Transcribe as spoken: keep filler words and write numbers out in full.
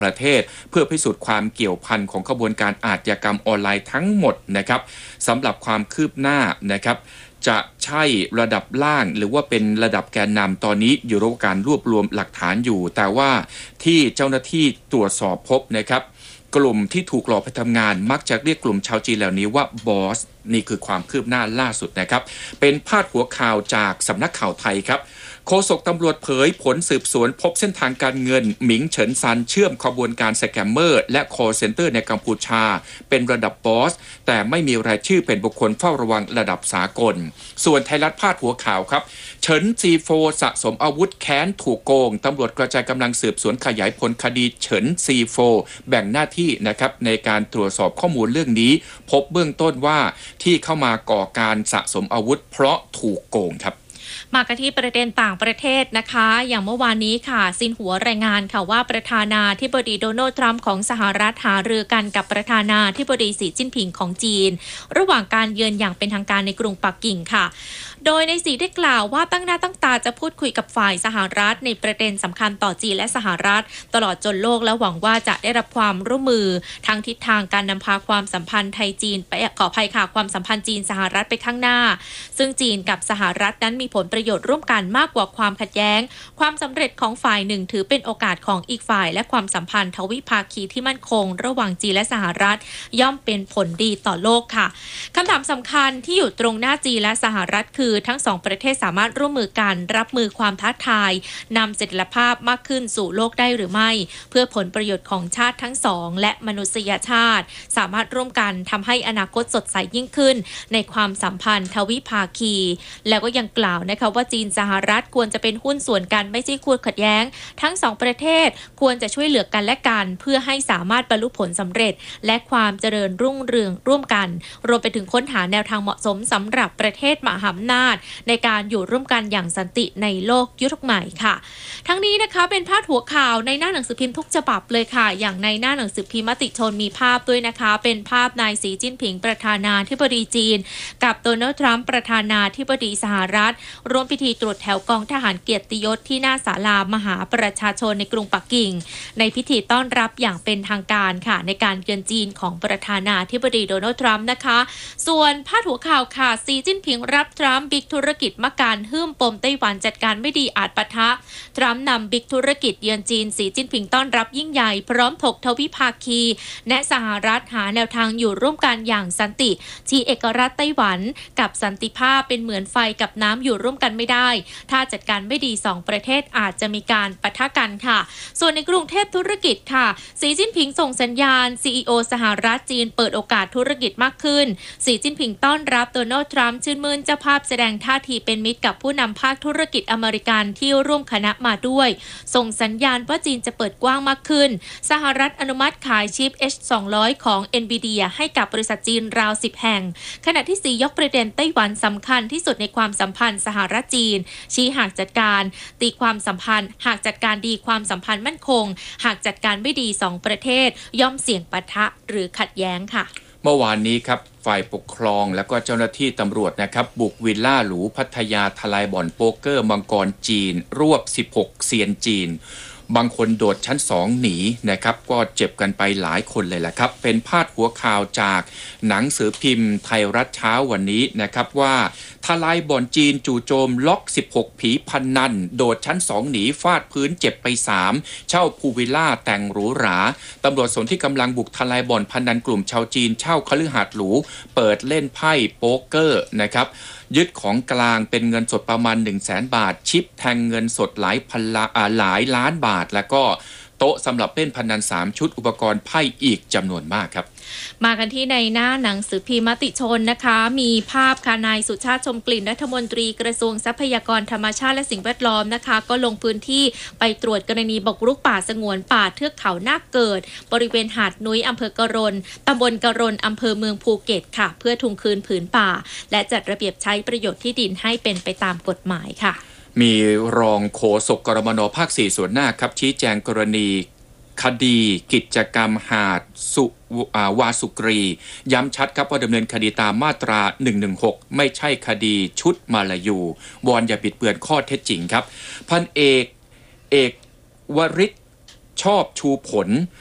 ประเทศเพื่อพิสูจน์ความเกี่ยวพันของขบวนการอาชญากรรมออนไลน์ทั้งหมดนะครับสำหรับความคืบหน้านะครับจะใช่ระดับล่างหรือว่าเป็นระดับแกนนำตอนนี้อยู่ระหว่างการรวบรวมหลักฐานอยู่แต่ว่าที่เจ้าหน้าที่ตรวจสอบพบนะครับกลุ่มที่ถูกหลอกไปทำงานมักจะเรียกกลุ่มชาวจีนเหล่านี้ว่าบอสนี่คือความคืบหน้าล่าสุดนะครับเป็นพาดหัวข่าวจากสำนักข่าวไทยครับโฆษกตำรวจเผยผลสืบสวนพบเส้นทางการเงินหมิงเฉินซันเชื่อมขบวนการสแกมเมอร์และ call center ในกัมพูชาเป็นระดับบอสแต่ไม่มีรายชื่อเป็นบุคคลเฝ้าระวังระดับสากลส่วนไทยรัฐพาดหัวข่าวครับเฉินซีโฟสะสมอาวุธแค้นถูกโกงตำรวจกระจายกำลังสืบสวนขยายผลคดีเฉินซีโฟแบ่งหน้าที่นะครับในการตรวจสอบข้อมูลเรื่องนี้พบเบื้องต้นว่าที่เข้ามาก่อการสะสมอาวุธเพราะถูกโกงครับมากันที่ประเด็นต่างประเทศนะคะอย่างเมื่อวานนี้ค่ะซินหัวรายงานค่ะว่าประธานาธิบดีโดนัลด์ทรัมป์ของสหรัฐหารือกันกับประธานาธิบดีสีจิ้นผิงของจีนระหว่างการเยือนอย่างเป็นทางการในกรุงปักกิ่งค่ะโดยในสีได้กล่าวว่าตั้งหน้าตั้งตาจะพูดคุยกับฝ่ายสหรัฐในประเด็นสำคัญต่อจีนและสหรัฐตลอดจนโลกและหวังว่าจะได้รับความร่วมมือทางทิศทางการนำพาความสัมพันธ์ไทยจีนไปขออภัยค่ะความสัมพันธ์จีนสหรัฐไปข้างหน้าซึ่งจีนกับสหรัฐนั้นมีผลประโยชน์ร่วมกันมากกว่าความขัดแย้งความสำเร็จของฝ่ายหนึ่งถือเป็นโอกาสของอีกฝ่ายและความสัมพันธ์ทวิภาคีที่มั่นคงระหว่างจีนและสหรัฐย่อมเป็นผลดีต่อโลกค่ะคำถามสำคัญที่อยู่ตรงหน้าจีนและสหรัฐคือทั้งสองประเทศสามารถร่วมมือกันรับมือความท้าทายนำเสถียรภาพมากขึ้นสู่โลกได้หรือไม่เพื่อผลประโยชน์ของชาติทั้งสองและมนุษยชาติสามารถร่วมกันทำให้อนาคตสดใสยิ่งขึ้นในความสัมพันธ์ทวิภาคีแล้วก็ยังกล่าวนะคะว่าจีนสหรัฐควรจะเป็นหุ้นส่วนกันไม่ใช่คู่ขัดแย้งทั้งสองประเทศควรจะช่วยเหลือกันและกันเพื่อให้สามารถบรรลุผลสำเร็จและความเจริญรุ่งเรืองร่วมกันรวมไปถึงค้นหาแนวทางเหมาะสมสำหรับประเทศมหาอำนาจในการอยู่ร่วมกันอย่างสันติในโลกยุคใหม่ค่ะทั้งนี้นะคะเป็นพาดหัวข่าวในหน้าหนังสือพิมพ์ทุกฉบับเลยค่ะอย่างในหน้าหนังสือพิมพ์มติชนมีภาพด้วยนะคะเป็นภาพนายสีจิ้นผิงประธานาธิบดีจีนกับโดนัลด์ทรัมป์ประธานาธิบดีสหรัฐร่วมพิธีตรวจแถวกองทหารเกียรติยศที่หน้าศาลามหาประชาชนในกรุงปักกิ่งในพิธีต้อนรับอย่างเป็นทางการค่ะในการเยือนจีนของประธานาธิบดีโดนัลด์ทรัมป์นะคะส่วนพาดหัวข่าวค่ะสีจิ้นผิงรับทรัมป์บิ๊กธุรกิจมะการหื้มปมไต้หวันจัดการไม่ดีอาจปะทะทรัมป์นำบิ๊กธุรกิจเยือนจีนสีจิ้นผิงต้อนรับยิ่งใหญ่พร้อมถกทวิภาคีแนะสหรัฐหาแนวทางอยู่ร่วมกันอย่างสันติที่เอกราชไต้หวันกับสันติภาพเป็นเหมือนไฟกับน้ำอยู่ร่วมกันไม่ได้ถ้าจัดการไม่ดีสองประเทศอาจจะมีการปะทะกันค่ะส่วนในกรุงเทพธุรกิจค่ะสีจิ้นผิงส่งสัญญาณ ซี อี โอ สหรัฐจีนเปิดโอกาสธุรกิจมากขึ้นสีจิ้นผิงต้อนรับโดนัลด์ทรัมป์ชื่นมื่นเจ้าภาพแสดงท่าทีเป็นมิตรกับผู้นำภาคธุรกิจอเมริกันที่ร่วมคณะมาด้วยส่งสัญญาณว่าจีนจะเปิดกว้างมากขึ้นสหรัฐอนุมัติขายชิป เอช สองร้อย ของ Nvidia ให้กับบริษัทจีนราวสิบแห่งขณะที่สียกประเด็นไต้หวันสำคัญที่สุดในความสัมพันธ์สหรัฐจีนชี้หากจัดการตีความสัมพันธ์หากจัดการดีความสัมพันธ์มั่นคงหากจัดการไม่ดีสองประเทศย่อมเสี่ยงปะทะหรือขัดแย้งค่ะเมื่อวานนี้ครับฝ่ายปกครองและก็เจ้าหน้าที่ตำรวจนะครับบุกวิลล่าหรูพัทยาทลายบ่อนโป๊กเกอร์มังกรจีนรวบสิบหกเซียนจีนบางคนโดดชั้นสองหนีนะครับก็เจ็บกันไปหลายคนเลยแหละครับเป็นพาดหัวข่าวจากหนังสือพิมพ์ไทยรัฐเช้าวันนี้นะครับว่าทลายบ่อนจีนจู่โจมล็อกสิบหกผีพนันโดดชั้นสองหนีฟาดพื้นเจ็บไปสามเช่าพูวิลล่าแต่งหรูหราตำรวจสนที่กำลังบุกทลายบ่อนพนันกลุ่มชาวจีนเช่าคฤหาสน์หรูเปิดเล่นไพ่โป๊กเกอร์นะครับยึดของกลางเป็นเงินสดประมาณ หนึ่งแสน บาทชิปแทงเงินสดหลายพันละหลายล้านบาทแล้วก็โต๊ะสำหรับเล่นพนันสามชุดอุปกรณ์ไพ่อีกจำนวนมากครับมากันที่ในหน้าหนังสือพิมพ์มติชนนะคะมีภาพค่ะนายสุชาติชมกลิ่นรัฐมนตรีกระทรวงทรัพยากรธรรมชาติและสิ่งแวดล้อมนะคะก็ลงพื้นที่ไปตรวจกรณีบุกรุกป่าสงวนป่าเทือกเขานาคเกิดบริเวณหาดนุ้ยอำเภอกะรนตำบลกะรนอำเภอเมืองภูเก็ตค่ะเพื่อทวงคืนผืนป่าและจัดระเบียบใช้ประโยชน์ที่ดินให้เป็นไปตามกฎหมายค่ะมีรองโฆษกกรมน.ภาคสี่ส่วนหน้าครับชี้แจงกรณีคดีกิจกรรมหาดสุวาสุกรีย้ำชัดครับว่าดำเนินคดีตามมาตราหนึ่งหนึ่งหกไม่ใช่คดีชุดมาลายูวอนอย่าบิดเบือนข้อเท็จจริงครับพันเอกเอกวริศชอบชูผล